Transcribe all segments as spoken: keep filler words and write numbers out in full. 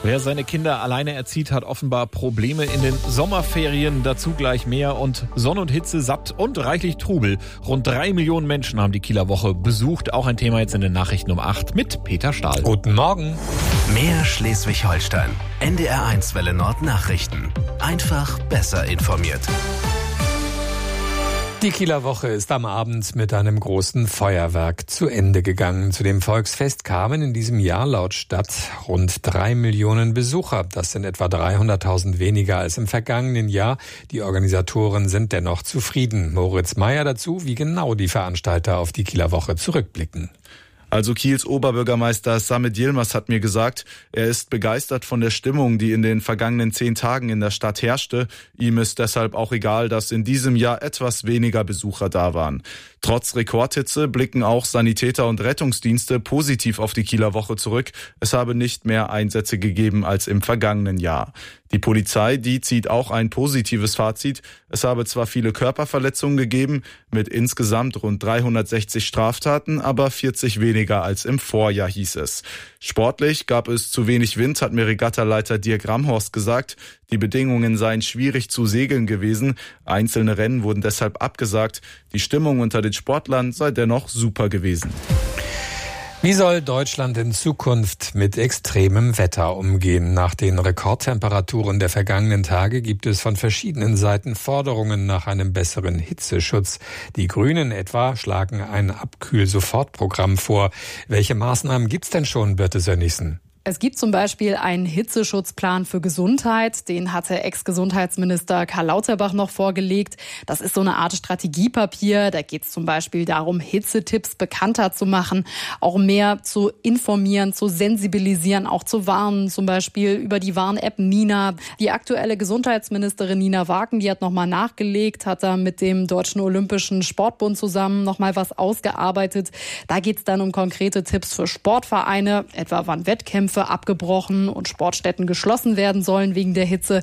Wer seine Kinder alleine erzieht, hat offenbar Probleme in den Sommerferien. Dazu gleich mehr. Und Sonne und Hitze satt und reichlich Trubel. Rund drei Millionen Menschen haben die Kieler Woche besucht. Auch ein Thema jetzt in den Nachrichten um acht mit Peter Stahl. Guten Morgen. Mehr Schleswig-Holstein. N D R eins Welle Nord Nachrichten. Einfach besser informiert. Die Kieler Woche ist am Abend mit einem großen Feuerwerk zu Ende gegangen. Zu dem Volksfest kamen in diesem Jahr laut Stadt rund drei Millionen Besucher. Das sind etwa dreihunderttausend weniger als im vergangenen Jahr. Die Organisatoren sind dennoch zufrieden. Moritz Meyer dazu, wie genau die Veranstalter auf die Kieler Woche zurückblicken. Also Kiels Oberbürgermeister Samet Yilmaz hat mir gesagt, er ist begeistert von der Stimmung, die in den vergangenen zehn Tagen in der Stadt herrschte. Ihm ist deshalb auch egal, dass in diesem Jahr etwas weniger Besucher da waren. Trotz Rekordhitze blicken auch Sanitäter und Rettungsdienste positiv auf die Kieler Woche zurück. Es habe nicht mehr Einsätze gegeben als im vergangenen Jahr. Die Polizei, die zieht auch ein positives Fazit. Es habe zwar viele Körperverletzungen gegeben, mit insgesamt rund dreihundertsechzig Straftaten, aber vierzig weniger als im Vorjahr, hieß es. Sportlich gab es zu wenig Wind, hat mir Regattaleiter Dirk Ramhorst gesagt. Die Bedingungen seien schwierig zu segeln gewesen. Einzelne Rennen wurden deshalb abgesagt. Die Stimmung unter den Sportlern sei dennoch super gewesen. Wie soll Deutschland in Zukunft mit extremem Wetter umgehen? Nach den Rekordtemperaturen der vergangenen Tage gibt es von verschiedenen Seiten Forderungen nach einem besseren Hitzeschutz. Die Grünen etwa schlagen ein Abkühl-Sofortprogramm vor. Welche Maßnahmen gibt's denn schon, Birte Sönnigsen? Es gibt zum Beispiel einen Hitzeschutzplan für Gesundheit. Den hatte Ex-Gesundheitsminister Karl Lauterbach noch vorgelegt. Das ist so eine Art Strategiepapier. Da geht es zum Beispiel darum, Hitzetipps bekannter zu machen, auch mehr zu informieren, zu sensibilisieren, auch zu warnen. Zum Beispiel über die Warn-App Nina. Die aktuelle Gesundheitsministerin Nina Wagen, die hat nochmal nachgelegt, hat da mit dem Deutschen Olympischen Sportbund zusammen nochmal was ausgearbeitet. Da geht es dann um konkrete Tipps für Sportvereine, etwa wann Wettkämpfe abgebrochen und Sportstätten geschlossen werden sollen wegen der Hitze.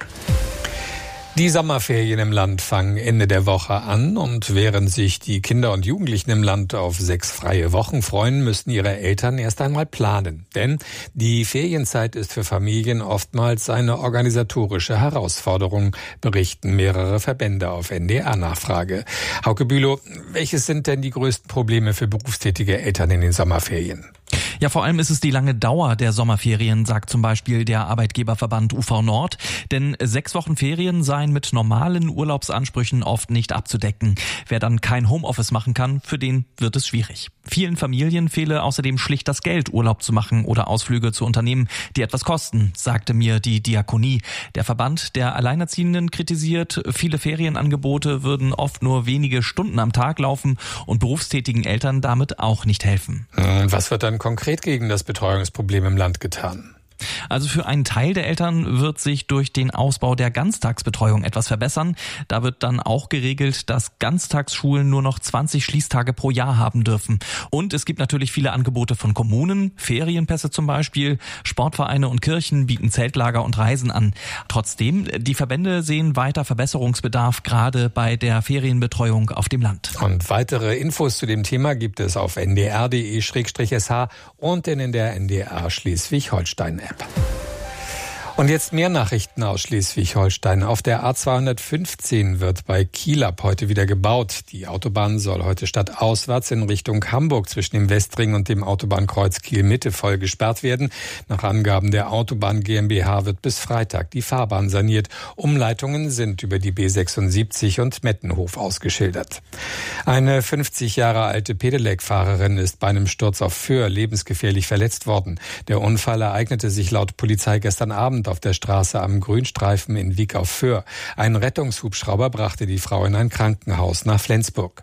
Die Sommerferien im Land fangen Ende der Woche an und während sich die Kinder und Jugendlichen im Land auf sechs freie Wochen freuen, müssen ihre Eltern erst einmal planen. Denn die Ferienzeit ist für Familien oftmals eine organisatorische Herausforderung, berichten mehrere Verbände auf N D R-Nachfrage. Hauke Bülow, welches sind denn die größten Probleme für berufstätige Eltern in den Sommerferien? Ja, vor allem ist es die lange Dauer der Sommerferien, sagt zum Beispiel der Arbeitgeberverband U V Nord. Denn sechs Wochen Ferien seien mit normalen Urlaubsansprüchen oft nicht abzudecken. Wer dann kein Homeoffice machen kann, für den wird es schwierig. Vielen Familien fehle außerdem schlicht das Geld, Urlaub zu machen oder Ausflüge zu unternehmen, die etwas kosten, sagte mir die Diakonie. Der Verband der Alleinerziehenden kritisiert, viele Ferienangebote würden oft nur wenige Stunden am Tag laufen und berufstätigen Eltern damit auch nicht helfen. Was wird dann konkret gegen das Betreuungsproblem im Land getan? Also für einen Teil der Eltern wird sich durch den Ausbau der Ganztagsbetreuung etwas verbessern. Da wird dann auch geregelt, dass Ganztagsschulen nur noch zwanzig Schließtage pro Jahr haben dürfen. Und es gibt natürlich viele Angebote von Kommunen, Ferienpässe zum Beispiel. Sportvereine und Kirchen bieten Zeltlager und Reisen an. Trotzdem, die Verbände sehen weiter Verbesserungsbedarf, gerade bei der Ferienbetreuung auf dem Land. Und weitere Infos zu dem Thema gibt es auf n d r punkt d e slash s h und in der N D R Schleswig-Holstein-App. Und jetzt mehr Nachrichten aus Schleswig-Holstein. Auf der A zweihundertfünfzehn wird bei Kiel ab heute wieder gebaut. Die Autobahn soll heute stadtauswärts in Richtung Hamburg zwischen dem Westring und dem Autobahnkreuz Kiel-Mitte voll gesperrt werden. Nach Angaben der Autobahn GmbH wird bis Freitag die Fahrbahn saniert. Umleitungen sind über die B sechsundsiebzig und Mettenhof ausgeschildert. Eine fünfzig Jahre alte Pedelec-Fahrerin ist bei einem Sturz auf Föhr lebensgefährlich verletzt worden. Der Unfall ereignete sich laut Polizei gestern Abend auf der Straße am Grünstreifen in Wiek auf Föhr. Ein Rettungshubschrauber brachte die Frau in ein Krankenhaus nach Flensburg.